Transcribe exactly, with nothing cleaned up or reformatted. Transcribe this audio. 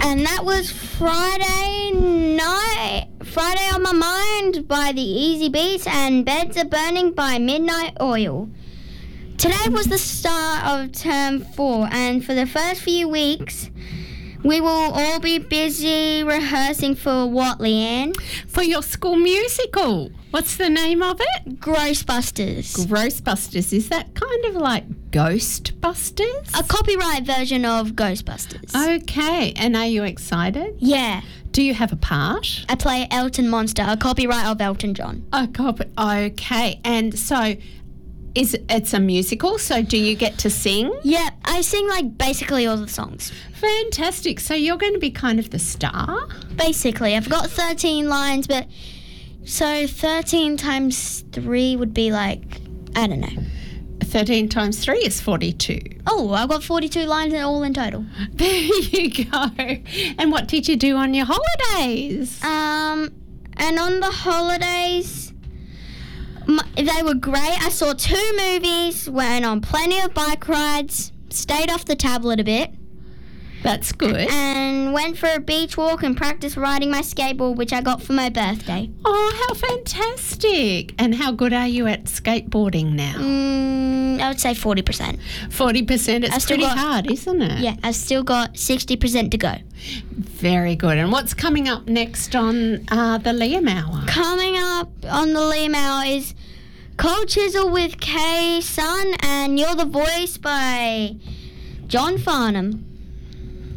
And that was Friday night, Friday on My Mind by the Easy Beats and Beds Are Burning by Midnight Oil. Today was the start of term four, and for the first few weeks, we will all be busy rehearsing for what, Leanne? For your school musical. What's the name of it? Ghostbusters. Ghostbusters. Is that kind of like Ghostbusters? A copyright version of Ghostbusters. Okay. And are you excited? Yeah. Do you have a part? I play Elton Monster, a copyright of Elton John. A copy. Okay. And so is it's a musical, so do you get to sing? Yeah, I sing like basically all the songs. Fantastic. So you're going to be kind of the star? Basically. I've got thirteen lines, but so thirteen times three would be like, I don't know. thirteen times three is forty-two. Oh, I've got forty-two lines in all in total. There you go. And what did you do on your holidays? Um, and on the holidays, my, they were great. I saw two movies, went on plenty of bike rides, stayed off the tablet a bit. That's good. And went for a beach walk and practiced riding my skateboard, which I got for my birthday. Oh, how fantastic. And how good are you at skateboarding now? Mm, I would say forty percent. forty percent. It's pretty got, hard, isn't it? Yeah, I've still got sixty percent to go. Very good. And what's coming up next on uh, the Liam Hour? Coming up on the Liam Hour is Cold Chisel with Kay Sun and You're the Voice by John Farnham.